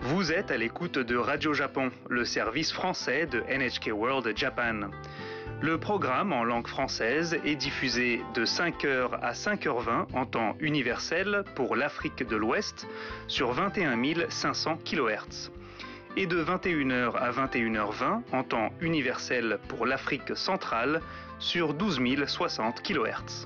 Vous êtes à l'écoute de Radio Japon, le service français de NHK World Japan. Le programme en langue française est diffusé de 5h à 5h20 en temps universel pour l'Afrique de l'Ouest sur 21 500 kHz et de 21h à 21h20 en temps universel pour l'Afrique centrale sur 12 060 kHz.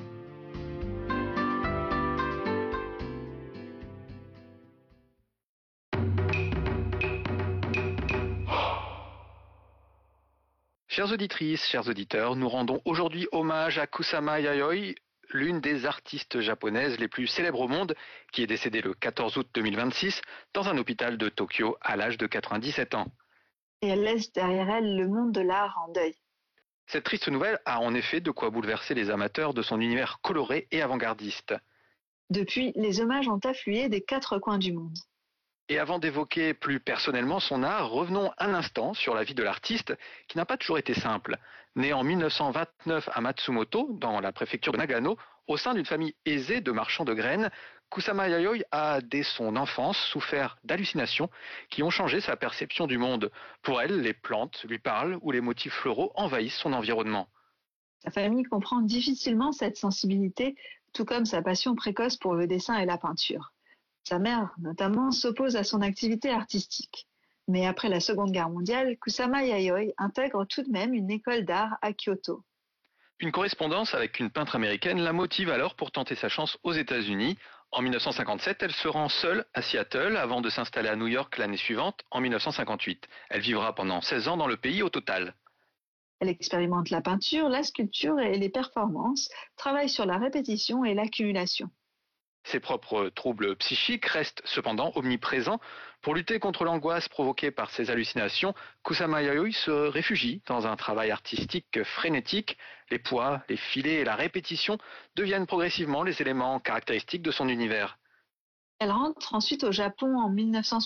Chères auditrices, chers auditeurs, nous rendons aujourd'hui hommage à Kusama Yayoi, l'une des artistes japonaises les plus célèbres au monde, qui est décédée le 14 août 2026 dans un hôpital de Tokyo à l'âge de 97 ans. Et elle laisse derrière elle le monde de l'art en deuil. Cette triste nouvelle a en effet de quoi bouleverser les amateurs de son univers coloré et avant-gardiste. Depuis, les hommages ont afflué des 4 coins du monde. Et avant d'évoquer plus personnellement son art, revenons un instant sur la vie de l'artiste qui n'a pas toujours été simple. Né en 1929 à Matsumoto, dans la préfecture de Nagano, au sein d'une famille aisée de marchands de graines, Kusama Yayoi a, dès son enfance, souffert d'hallucinations qui ont changé sa perception du monde. Pour elle, les plantes lui parlent ou les motifs floraux envahissent son environnement. Sa famille comprend difficilement cette sensibilité, tout comme sa passion précoce pour le dessin et la peinture. Sa mère, notamment, s'oppose à son activité artistique. Mais après la Seconde Guerre mondiale, Kusama Yayoi intègre tout de même une école d'art à Kyoto. Une correspondance avec une peintre américaine la motive alors pour tenter sa chance aux États-Unis. En 1957, elle se rend seule à Seattle avant de s'installer à New York l'année suivante, en 1958. Elle vivra pendant 16 ans dans le pays au total. Elle expérimente la peinture, la sculpture et les performances, travaille sur la répétition et l'accumulation. Ses propres troubles psychiques restent cependant omniprésents. Pour lutter contre l'angoisse provoquée par ses hallucinations, Kusama Yayoi se réfugie dans un travail artistique frénétique. Les poids, les filets et la répétition deviennent progressivement les éléments caractéristiques de son univers. Elle rentre ensuite au Japon en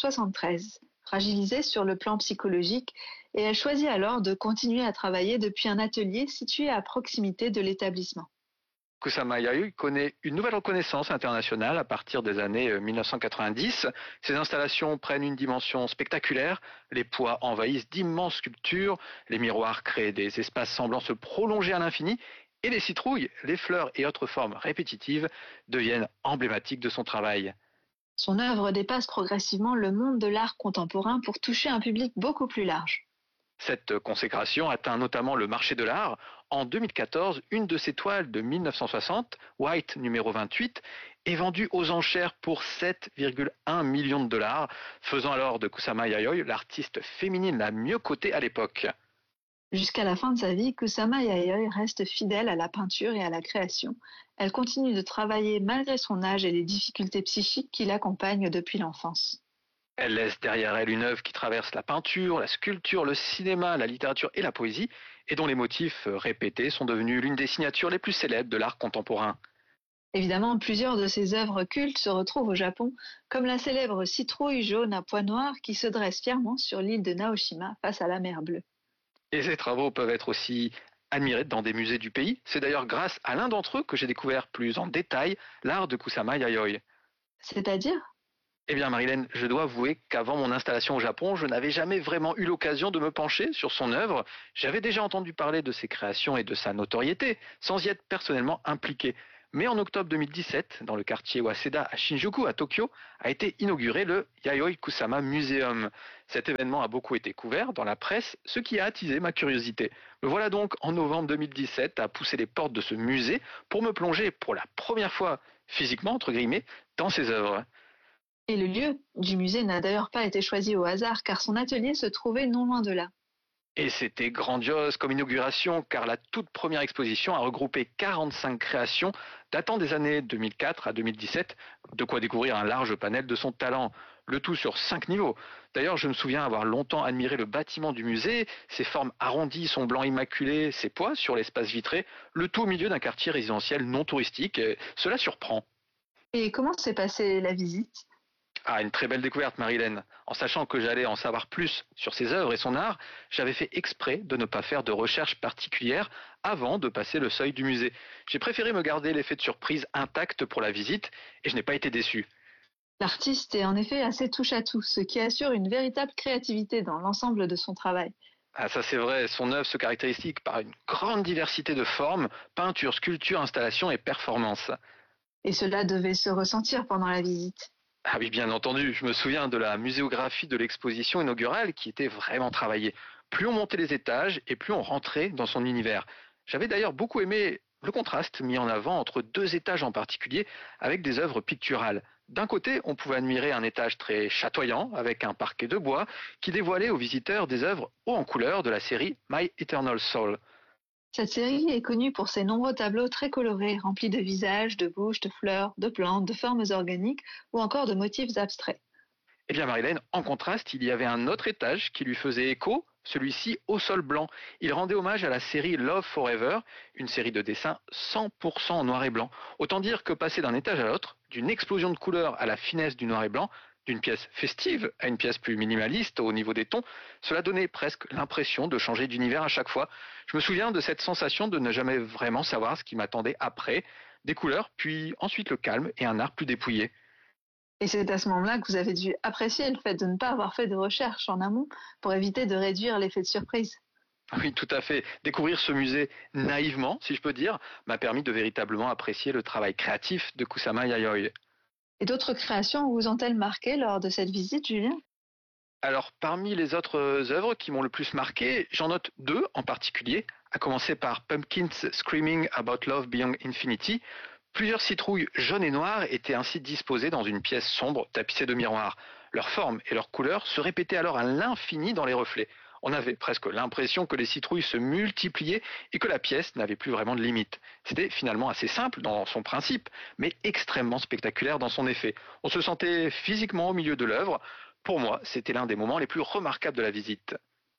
1973, fragilisée sur le plan psychologique, et elle choisit alors de continuer à travailler depuis un atelier situé à proximité de l'établissement. Kusama Yayoi connaît une nouvelle reconnaissance internationale à partir des années 1990. Ses installations prennent une dimension spectaculaire, les poids envahissent d'immenses sculptures, les miroirs créent des espaces semblant se prolonger à l'infini, et les citrouilles, les fleurs et autres formes répétitives deviennent emblématiques de son travail. Son œuvre dépasse progressivement le monde de l'art contemporain pour toucher un public beaucoup plus large. Cette consécration atteint notamment le marché de l'art. En 2014, une de ses toiles de 1960, White numéro 28, est vendue aux enchères pour 7,1 millions de dollars, faisant alors de Kusama Yayoi l'artiste féminine la mieux cotée à l'époque. Jusqu'à la fin de sa vie, Kusama Yayoi reste fidèle à la peinture et à la création. Elle continue de travailler malgré son âge et les difficultés psychiques qui l'accompagnent depuis l'enfance. Elle laisse derrière elle une œuvre qui traverse la peinture, la sculpture, le cinéma, la littérature et la poésie, et dont les motifs répétés sont devenus l'une des signatures les plus célèbres de l'art contemporain. Évidemment, plusieurs de ses œuvres cultes se retrouvent au Japon, comme la célèbre citrouille jaune à pois noirs qui se dresse fièrement sur l'île de Naoshima face à la mer Bleue. Et ces travaux peuvent être aussi admirés dans des musées du pays. C'est d'ailleurs grâce à l'un d'entre eux que j'ai découvert plus en détail l'art de Kusama Yayoi. C'est-à-dire ? Eh bien Marilène, je dois avouer qu'avant mon installation au Japon, je n'avais jamais vraiment eu l'occasion de me pencher sur son œuvre. J'avais déjà entendu parler de ses créations et de sa notoriété, sans y être personnellement impliqué. Mais en octobre 2017, dans le quartier Waseda à Shinjuku, à Tokyo, a été inauguré le Yayoi Kusama Museum. Cet événement a beaucoup été couvert dans la presse, ce qui a attisé ma curiosité. Me voilà donc en novembre 2017 à pousser les portes de ce musée pour me plonger pour la première fois, physiquement entre guillemets, dans ses œuvres. Et le lieu du musée n'a d'ailleurs pas été choisi au hasard car son atelier se trouvait non loin de là. Et c'était grandiose comme inauguration car la toute première exposition a regroupé 45 créations datant des années 2004 à 2017, de quoi découvrir un large panel de son talent, le tout sur 5 niveaux. D'ailleurs, je me souviens avoir longtemps admiré le bâtiment du musée, ses formes arrondies, son blanc immaculé, ses poids sur l'espace vitré, le tout au milieu d'un quartier résidentiel non touristique, et cela surprend. Et comment s'est passée la visite ? Ah, une très belle découverte, Marilène. En sachant que j'allais en savoir plus sur ses œuvres et son art, j'avais fait exprès de ne pas faire de recherche particulière avant de passer le seuil du musée. J'ai préféré me garder l'effet de surprise intact pour la visite et je n'ai pas été déçu. L'artiste est en effet assez touche-à-tout, ce qui assure une véritable créativité dans l'ensemble de son travail. Ah, ça c'est vrai, son œuvre se caractérise par une grande diversité de formes, peinture, sculpture, installation et performance. Et cela devait se ressentir pendant la visite. Ah oui, bien entendu, je me souviens de la muséographie de l'exposition inaugurale qui était vraiment travaillée. Plus on montait les étages et plus on rentrait dans son univers. J'avais d'ailleurs beaucoup aimé le contraste mis en avant entre deux étages en particulier avec des œuvres picturales. D'un côté, on pouvait admirer un étage très chatoyant avec un parquet de bois qui dévoilait aux visiteurs des œuvres haut en couleur de la série My Eternal Soul. Cette série est connue pour ses nombreux tableaux très colorés, remplis de visages, de bouches, de fleurs, de plantes, de formes organiques ou encore de motifs abstraits. Eh bien, Marilène, en contraste, il y avait un autre étage qui lui faisait écho, celui-ci au sol blanc. Il rendait hommage à la série Love Forever, une série de dessins 100% en noir et blanc. Autant dire que passer d'un étage à l'autre, d'une explosion de couleurs à la finesse du noir et blanc, d'une pièce festive à une pièce plus minimaliste au niveau des tons, cela donnait presque l'impression de changer d'univers à chaque fois. Je me souviens de cette sensation de ne jamais vraiment savoir ce qui m'attendait après, des couleurs, puis ensuite le calme et un art plus dépouillé. Et c'est à ce moment-là que vous avez dû apprécier le fait de ne pas avoir fait de recherche en amont pour éviter de réduire l'effet de surprise. Oui, tout à fait. Découvrir ce musée naïvement, si je peux dire, m'a permis de véritablement apprécier le travail créatif de Kusama Yayoi. Et d'autres créations vous ont-elles marqué lors de cette visite, Julien? Alors, parmi les autres œuvres qui m'ont le plus marqué, j'en note deux en particulier, à commencer par Pumpkins Screaming About Love Beyond Infinity. Plusieurs citrouilles jaunes et noires étaient ainsi disposées dans une pièce sombre tapissée de miroirs. Leur forme et leur couleur se répétaient alors à l'infini dans les reflets. On avait presque l'impression que les citrouilles se multipliaient et que la pièce n'avait plus vraiment de limite. C'était finalement assez simple dans son principe, mais extrêmement spectaculaire dans son effet. On se sentait physiquement au milieu de l'œuvre. Pour moi, c'était l'un des moments les plus remarquables de la visite.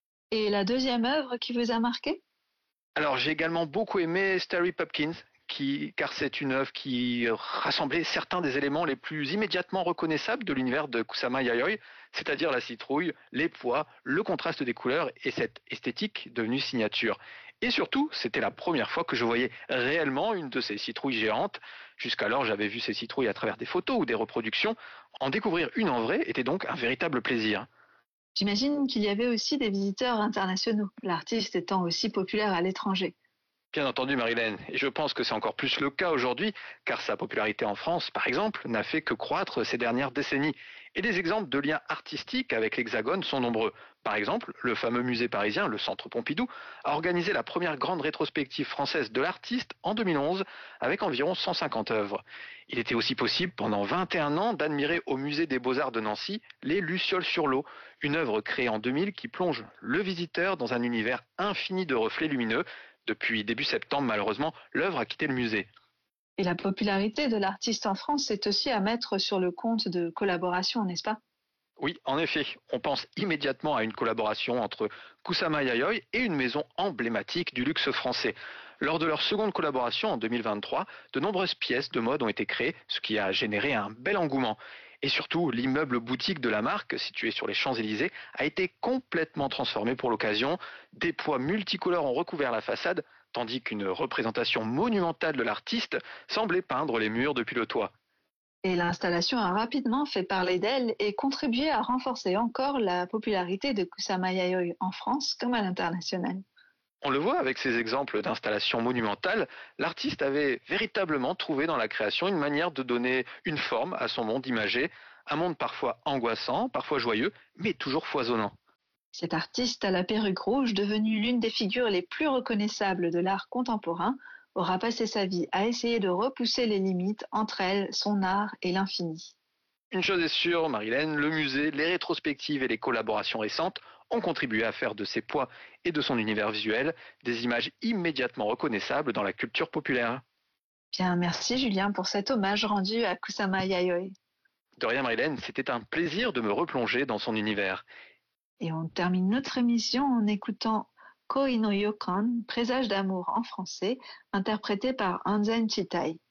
Et la deuxième œuvre qui vous a marqué? Alors j'ai également beaucoup aimé Starry Pumpkins, car c'est une œuvre qui rassemblait certains des éléments les plus immédiatement reconnaissables de l'univers de Kusama Yayoi, c'est-à-dire la citrouille, les pois, le contraste des couleurs et cette esthétique devenue signature. Et surtout, c'était la première fois que je voyais réellement une de ces citrouilles géantes. Jusqu'alors, j'avais vu ces citrouilles à travers des photos ou des reproductions. En découvrir une en vrai était donc un véritable plaisir. J'imagine qu'il y avait aussi des visiteurs internationaux, l'artiste étant aussi populaire à l'étranger. Bien entendu, Marilène, et je pense que c'est encore plus le cas aujourd'hui, car sa popularité en France, par exemple, n'a fait que croître ces dernières décennies. Et des exemples de liens artistiques avec l'Hexagone sont nombreux. Par exemple, le fameux musée parisien, le Centre Pompidou, a organisé la première grande rétrospective française de l'artiste en 2011, avec environ 150 œuvres. Il était aussi possible, pendant 21 ans, d'admirer au musée des Beaux-Arts de Nancy les Lucioles sur l'eau, une œuvre créée en 2000 qui plonge le visiteur dans un univers infini de reflets lumineux. Depuis début septembre, malheureusement, l'œuvre a quitté le musée. Et la popularité de l'artiste en France, c'est aussi à mettre sur le compte de collaboration, n'est-ce pas? Oui, en effet, on pense immédiatement à une collaboration entre Kusama Yayoi et une maison emblématique du luxe français. Lors de leur seconde collaboration en 2023, de nombreuses pièces de mode ont été créées, ce qui a généré un bel engouement. Et surtout, l'immeuble boutique de la marque, situé sur les Champs-Élysées, a été complètement transformé pour l'occasion. Des pois multicolores ont recouvert la façade, tandis qu'une représentation monumentale de l'artiste semblait peindre les murs depuis le toit. Et l'installation a rapidement fait parler d'elle et contribué à renforcer encore la popularité de Kusama Yayoi en France comme à l'international. On le voit avec ces exemples d'installations monumentales, l'artiste avait véritablement trouvé dans la création une manière de donner une forme à son monde imagé, un monde parfois angoissant, parfois joyeux, mais toujours foisonnant. Cet artiste à la perruque rouge, devenue l'une des figures les plus reconnaissables de l'art contemporain, aura passé sa vie à essayer de repousser les limites entre elle, son art et l'infini. Une chose est sûre, Marilène, le musée, les rétrospectives et les collaborations récentes ont contribué à faire de ses poids et de son univers visuel des images immédiatement reconnaissables dans la culture populaire. Bien, merci Julien pour cet hommage rendu à Kusama Yayoi. De rien, Marilène, c'était un plaisir de me replonger dans son univers. Et on termine notre émission en écoutant Koi no Yokan, Présage d'amour en français, interprété par Anzen Chitai.